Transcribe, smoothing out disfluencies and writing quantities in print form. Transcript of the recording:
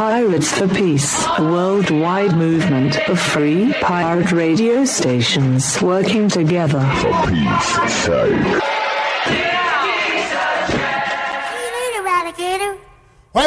Pirates for Peace, a worldwide movement of free pirate radio stations working together for peace sake.